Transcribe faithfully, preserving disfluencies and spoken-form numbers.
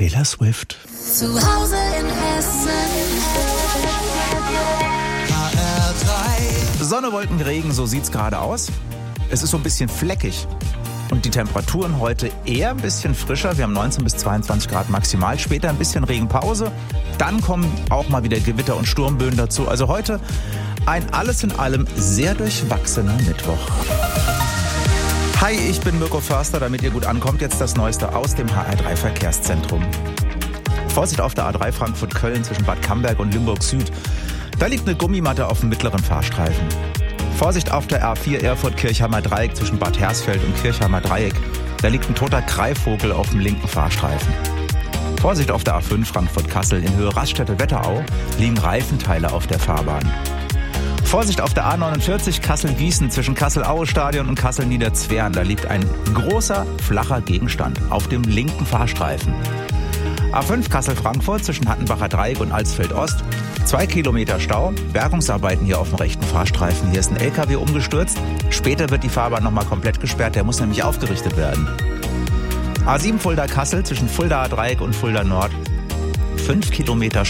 Taylor Swift. Zu Hause in Hessen. H R drei. Sonne, Wolken, Regen, so sieht's gerade aus. Es ist so ein bisschen fleckig. Und die Temperaturen heute eher ein bisschen frischer. Wir haben neunzehn bis zweiundzwanzig Grad maximal. Später ein bisschen Regenpause. Dann kommen auch mal wieder Gewitter und Sturmböen dazu. Also heute ein alles in allem sehr durchwachsener Mittwoch. Hi, ich bin Mirko Förster. Damit ihr gut ankommt, jetzt das Neueste aus dem H R drei Verkehrszentrum. Vorsicht auf der A drei Frankfurt-Köln zwischen Bad Camberg und Limburg Süd. Da liegt eine Gummimatte auf dem mittleren Fahrstreifen. Vorsicht auf der A vier Erfurt-Kirchheimer Dreieck zwischen Bad Hersfeld und Kirchheimer Dreieck. Da liegt ein toter Greifvogel auf dem linken Fahrstreifen. Vorsicht auf der A fünf Frankfurt-Kassel in Höhe Raststätte-Wetterau liegen Reifenteile auf der Fahrbahn. Vorsicht auf der A neunundvierzig Kassel-Gießen zwischen Kassel-Aue-Stadion und Kassel-Niederzwern. Da liegt ein großer, flacher Gegenstand auf dem linken Fahrstreifen. A fünf Kassel-Frankfurt zwischen Hattenbacher Dreieck und Alsfeld-Ost. Zwei Kilometer Stau, Bergungsarbeiten hier auf dem rechten Fahrstreifen. Hier ist ein L K W umgestürzt. Später wird die Fahrbahn nochmal komplett gesperrt. Der muss nämlich aufgerichtet werden. A sieben Fulda-Kassel zwischen Fuldaer Dreieck und Fulda Nord. Fünf Kilometer